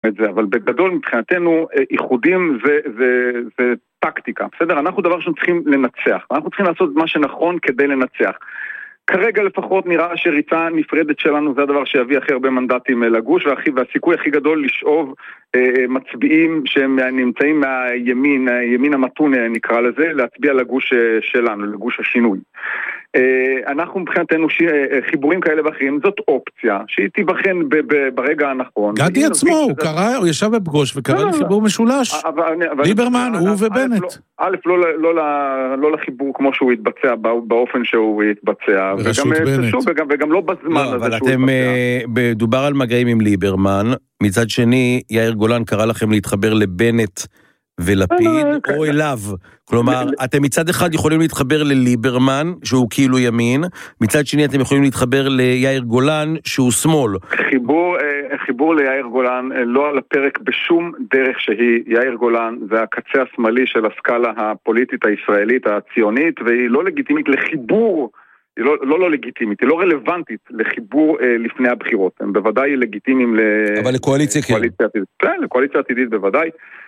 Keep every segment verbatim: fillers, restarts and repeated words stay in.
את זה, אבל בגדול מבחינתנו איחודים זה, זה, זה טקטיקה, בסדר? אנחנו דבר שאנחנו צריכים לנצח, אנחנו צריכים לעשות מה שנכון כדי לנצח. כרגע לפחות נראה שריצה נפרדת שלנו זה הדבר שיביא הכי הרבה מנדטים לגוש, והכי, והסיכוי הכי גדול לשאוב אה, מצביעים שהם נמצאים מהימין, הימין המתון נקרא לזה, להצביע לגוש שלנו, לגוש השינוי. אנחנו מבחינתנו חיבורים כאלה ואחרים, זאת אופציה שהיא תיבחן ברגע הנכון. גדי עצמו, הוא קרא, הוא ישב בפגוש וקרא לחיבור משולש, ליברמן, הוא ובנט. א', לא לחיבור כמו שהוא יתבצע, באופן שהוא יתבצע, וגם לא בזמן הזה. אבל אתם, מדובר על מגעים עם ליברמן, מצד שני, יאיר גולן קרא לכם להתחבר לבנט ולפיד, או אליו. כלומר, אתם מצד אחד יכולים להתחבר לליברמן, שהוא כאילו ימין, מצד שני אתם יכולים להתחבר ליאיר גולן, שהוא שמאל. חיבור, חיבור ליאיר גולן לא על הפרק בשום דרך שהיא. יאיר גולן זה הקצה השמאלי של הסקאלה הפוליטית הישראלית, הציונית, והיא לא לגיטימית לחיבור, היא לא, לא, לא לגיטימית, היא לא רלוונטית לחיבור אה, לפני הבחירות. הם בוודאי לגיטימיים ל... אבל לקואליציה כן. כן, לקואליציה עתידית בוודאי.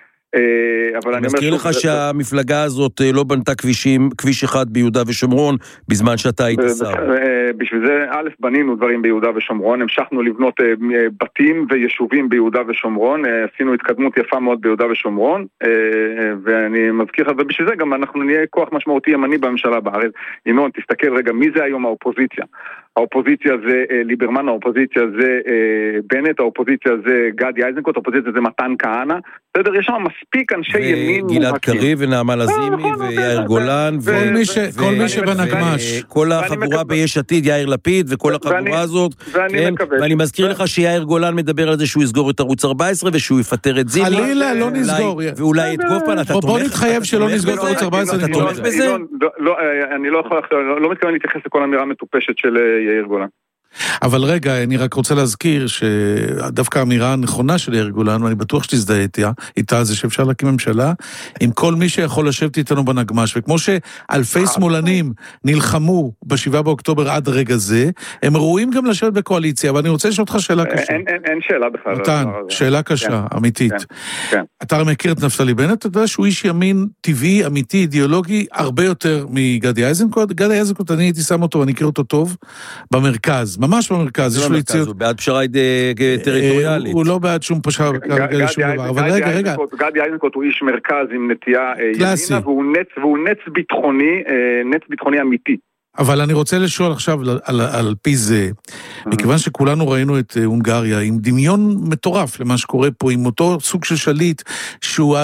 אני מזכיר לך שהמפלגה הזאת לא בנתה כבישים, כביש אחד ביהודה ושומרון, בזמן שאתה היית שר. בשביל זה, א', בנינו דברים ביהודה ושומרון, המשכנו לבנות בתים ויישובים ביהודה ושומרון, עשינו התקדמות יפה מאוד ביהודה ושומרון, ואני מזכיר לך, ובשביל זה גם אנחנו נהיה כוח משמעותי ימני בממשלה בארץ. ינון, תסתכל רגע, מי זה היום האופוזיציה? האופוזיציה זה ליברמן, האופוזיציה זה בנט, האופוזיציה זה גדי איזנקוט, האופוזיציה זה מתן כהנא. בסדר, יש שם מספיק אנשי ימין. וגלעד קריב ונעמה לזימי ויאיר גולן. כל מי שבנגמש. כל החבורה ביש עתיד, יאיר לפיד וכל החבורה הזאת. ואני מזכיר לך שיאיר גולן מדבר על זה שהוא יסגור את ערוץ ארבע עשרה ושהוא יפטר את זימי. חלילה, לא נסגור. ואולי את גופן, אתה תומך. בוא נתחייב שלא נסגור את ערוץ ארבע עשרה. אתה תומך בזה? אני לא מתכוון להתייחס לכל אמירה מטופשת של יאיר גולן. אבל רגע, אני רק רוצה להזכיר שדווקא האמירה הנכונה של יאיר גולן, ואני בטוח שתזדהה איתה, זה שאפשר להקים ממשלה עם כל מי שיכול לשבת איתנו בנגמש, וכמו שאלפי שמאלנים נלחמו בשבעה באוקטובר עד רגע זה, הם ראויים גם לשבת בקואליציה, אבל אני רוצה לשאול אותך שאלה קשה. אין שאלה בכלל. מתן, שאלה קשה, אמיתית. אתה מכיר את נפתלי בנט, אתה יודע שהוא איש ימין טבעי, אמיתי, אידיאולוגי, הרבה יותר מגדי איזנקוט. גדי איזנקוט, אני הייתי שם אותו, ואני מכיר אותו טוב, במרכז. ממש במרכז, יש לו יציאות. הוא בעד פשרה טריטוריאלית. הוא לא בעד שום פשרה, אבל רגע, רגע. גדי איזנקוט הוא איש מרכז עם נטייה ימינה, והוא נץ ביטחוני, נץ ביטחוני אמיתי. אבל אני רוצה לשאול עכשיו על פי זה, מכיוון שכולנו ראינו את הונגריה, עם דמיון מטורף למה שקורה פה, עם אותו סוג של שליט, שהוא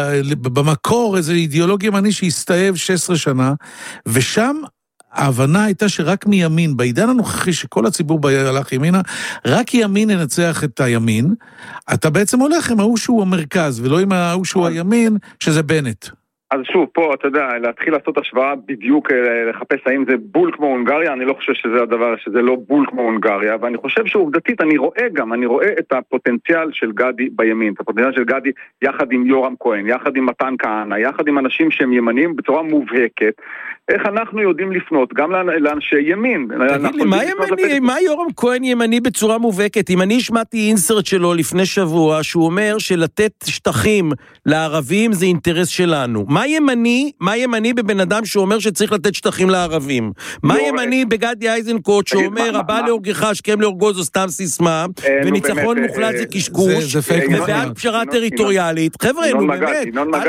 במקור איזה אידיאולוגיה ימני שהסתאב שש עשרה שנה, ושם ההבנה הייתה שרק מימין, בעידן הנוכחי שכל הציבור הלך ימינה, רק ימין ינצח את הימין, אתה בעצם הולך עם ההוא שהוא המרכז, ולא עם ההוא שהוא הימין, שזה בנט. אז שוב, פה, אתה יודע, להתחיל לעשות השוואה בדיוק, לחפש האם זה בול כמו הונגריה, אני לא חושב שזה הדבר, שזה לא בול כמו הונגריה, ואני חושב שעובדתית, אני רואה גם, אני רואה את הפוטנציאל של גדי בימין, את הפוטנציאל של גדי יחד עם יורם כהן, יחד עם מתן כהנא, יחד עם אנשים שהם ימנים בצורה מובהקת, איך אנחנו יודעים לפנות גם לאנשי ימין. תגיד לי, מה ימני, מה יורם כהן ימני בצורה מובהקת? אם אני השמעתי אינסרט שלו לפני שבוע, שהוא אומר שלתת שטחים לערבים זה אינטרס שלנו. מה ימני, מה ימני בבן אדם שאומר שצריך לתת שטחים לערבים? מה ימני בגדי איזנקוט שאומר, הבא להורגך, השכם להורגו זו סתם סיסמה, וניצחון מוחלט זה קשקוש, ובעד פשרה טריטוריאלית. חבר'ה, נו באמת,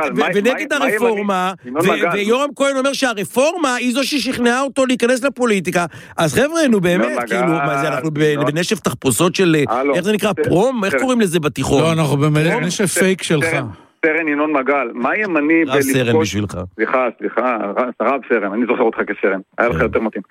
ונגד הרפורמה, ויורם כהן אומר שהרפורמה היא זו ששכנעה אותו להיכנס לפוליטיקה. אז חבר'ה, נו באמת, כאילו, מה זה, אנחנו בנשף תחפושות של, איך זה נקרא, פרום? איך קוראים לזה בתיכון? לא, אנחנו בנשף פייק שלך. סרן ינון מגל, מה ימני רב סרן בשבילך. סליחה, סליחה, רב סרן, אני זוכר אותך כסרן, היה לך יותר מתאים.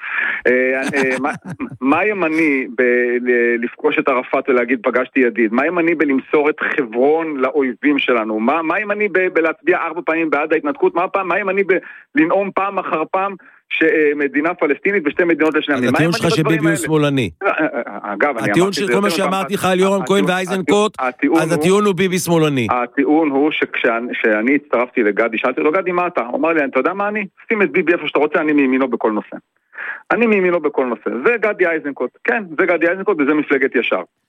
מה ימני בלפגוש את ערפאת ולהגיד פגשתי ידיד? מה ימני בלמסור את חברון לאויבים שלנו? מה ימני בלהצביע ארבע פעמים בעד ההתנתקות? מה ימני בלנאום פעם אחר פעם שמדינה פלסטינית ושתי מדינות לשני עמים? הטיעון שלך שביבי הוא שמאלני. הטיעון של כל מה שאמרתי לך על יורם כהן ואייזנקוט, אז הטיעון הוא ביבי שמאלני. הטיעון הוא שכשאני הצטרפתי לגדי, שאלתי לו, גדי, מה אתה? הוא אמר לי, אתה יודע מה אני? שים את ביבי איפה שאתה רוצה, אני מימינו בכל נושא. אני מימינו בכל נושא. זה גדי איזנקוט. כן, זה גדי איזנקוט וזה מפלגת ישר.